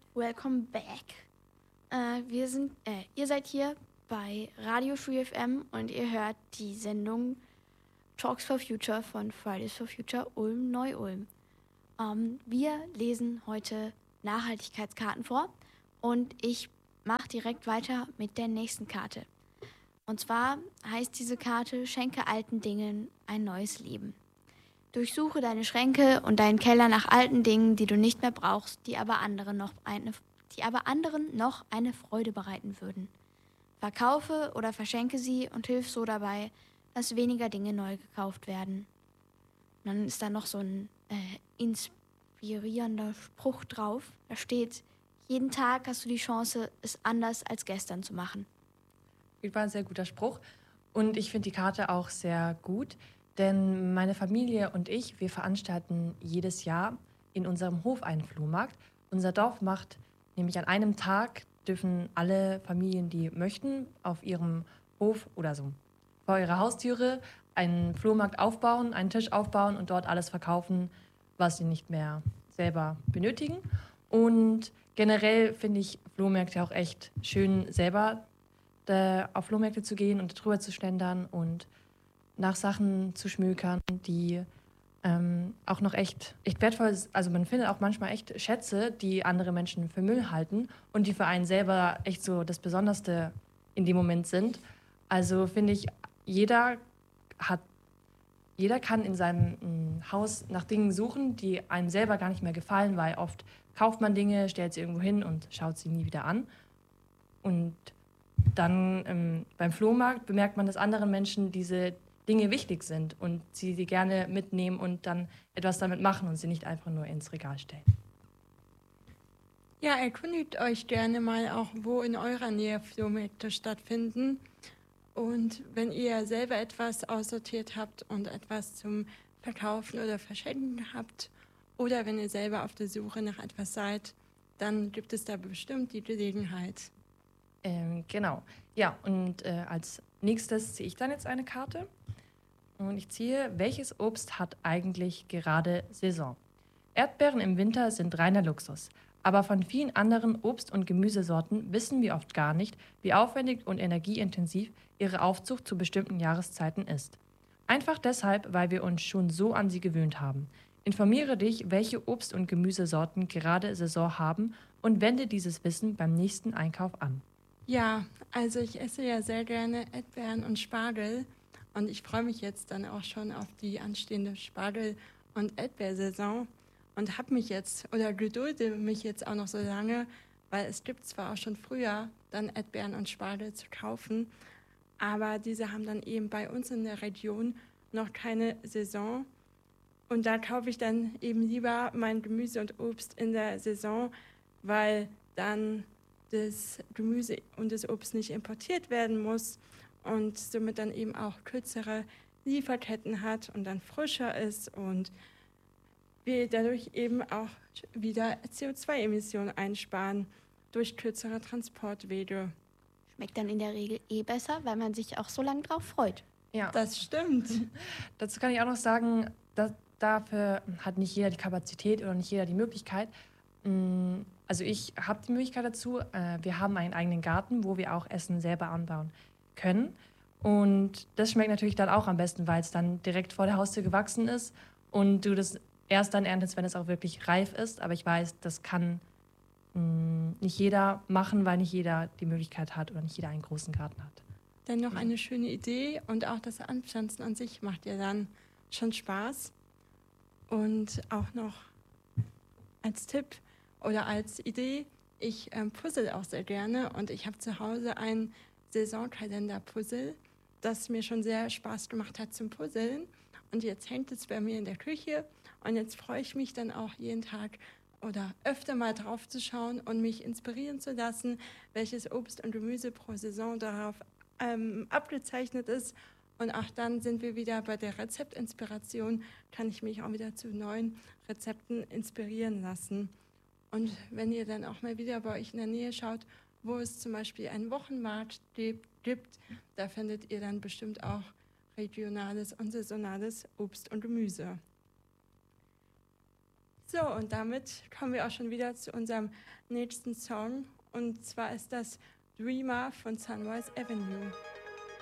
Welcome back. Ihr seid hier bei Radio Free FM und ihr hört die Sendung Talks for Future von Fridays for Future Ulm Neu-Ulm. Wir lesen heute Nachhaltigkeitskarten vor und ich mache direkt weiter mit der nächsten Karte. Und zwar heißt diese Karte: Schenke alten Dingen ein neues Leben. Durchsuche deine Schränke und deinen Keller nach alten Dingen, die du nicht mehr brauchst, die aber anderen noch eine Freude bereiten würden. Verkaufe oder verschenke sie und hilf so dabei, dass weniger Dinge neu gekauft werden. Und dann ist da noch so ein inspirierender Spruch drauf. Da steht: Jeden Tag hast du die Chance, es anders als gestern zu machen. War ein sehr guter Spruch. Und ich finde die Karte auch sehr gut, denn meine Familie und ich, wir veranstalten jedes Jahr in unserem Hof einen Flohmarkt. Unser Dorf macht nämlich an einem Tag, dürfen alle Familien, die möchten, auf ihrem Hof oder so vor ihrer Haustüre einen Flohmarkt aufbauen, einen Tisch aufbauen und dort alles verkaufen, was sie nicht mehr selber benötigen. Und generell finde ich Flohmärkte auch echt schön, selber auf Flohmärkte zu gehen und drüber zu schlendern und nach Sachen zu schmökern, die auch noch echt wertvoll sind. Also man findet auch manchmal echt Schätze, die andere Menschen für Müll halten und die für einen selber echt so das Besonderste in dem Moment sind. Also finde ich, jeder hat, jeder kann in seinem Haus nach Dingen suchen, die einem selber gar nicht mehr gefallen, weil oft kauft man Dinge, stellt sie irgendwo hin und schaut sie nie wieder an. Und dann beim Flohmarkt bemerkt man, dass anderen Menschen diese Dinge wichtig sind und sie gerne mitnehmen und dann etwas damit machen und sie nicht einfach nur ins Regal stellen. Ja, erkundigt euch gerne mal auch, wo in eurer Nähe Flohmärkte stattfinden. Und wenn ihr selber etwas aussortiert habt und etwas zum Verkaufen oder Verschenken habt, oder wenn ihr selber auf der Suche nach etwas seid, dann gibt es da bestimmt die Gelegenheit. Genau. Ja, und als nächstes ziehe ich dann jetzt eine Karte. Und ich ziehe: Welches Obst hat eigentlich gerade Saison? Erdbeeren im Winter sind reiner Luxus. Aber von vielen anderen Obst- und Gemüsesorten wissen wir oft gar nicht, wie aufwendig und energieintensiv ihre Aufzucht zu bestimmten Jahreszeiten ist. Einfach deshalb, weil wir uns schon so an sie gewöhnt haben. Informiere dich, welche Obst- und Gemüsesorten gerade Saison haben und wende dieses Wissen beim nächsten Einkauf an. Ja, also ich esse ja sehr gerne Erdbeeren und Spargel und ich freue mich jetzt dann auch schon auf die anstehende Spargel- und Erdbeersaison und habe mich jetzt oder gedulde mich jetzt auch noch so lange, weil es gibt zwar auch schon früher dann Erdbeeren und Spargel zu kaufen, aber diese haben dann eben bei uns in der Region noch keine Saison und da kaufe ich dann eben lieber mein Gemüse und Obst in der Saison, weil dann das Gemüse und das Obst nicht importiert werden muss und somit dann eben auch kürzere Lieferketten hat und dann frischer ist und wir dadurch eben auch wieder CO2-Emissionen einsparen durch kürzere Transportwege. Schmeckt dann in der Regel besser, weil man sich auch so lange drauf freut. Ja, Das stimmt. dazu kann ich auch noch sagen, dass dafür hat nicht jeder die Kapazität oder nicht jeder die Möglichkeit. Also ich habe die Möglichkeit dazu. Wir haben einen eigenen Garten, wo wir auch Essen selber anbauen können. Und das schmeckt natürlich dann auch am besten, weil es dann direkt vor der Haustür gewachsen ist und du das erst dann erntest, wenn es auch wirklich reif ist. Aber ich weiß, das kann nicht jeder machen, weil nicht jeder die Möglichkeit hat oder nicht jeder einen großen Garten hat. Dennoch eine schöne Idee und auch das Anpflanzen an sich macht ja dann schon Spaß. Und auch noch als Tipp oder als Idee, ich puzzle auch sehr gerne und ich habe zu Hause ein Saisonkalender-Puzzle, das mir schon sehr Spaß gemacht hat zum Puzzeln. Und jetzt hängt es bei mir in der Küche und jetzt freue ich mich dann auch jeden Tag oder öfter mal drauf zu schauen und mich inspirieren zu lassen, welches Obst und Gemüse pro Saison darauf abgezeichnet ist. Und auch dann sind wir wieder bei der Rezeptinspiration, kann ich mich auch wieder zu neuen Rezepten inspirieren lassen. Und wenn ihr dann auch mal wieder bei euch in der Nähe schaut, wo es zum Beispiel einen Wochenmarkt gibt, da findet ihr dann bestimmt auch regionales und saisonales Obst und Gemüse. So, und damit kommen wir auch schon wieder zu unserem nächsten Song. Und zwar ist das Dreamer von Sunrise Avenue.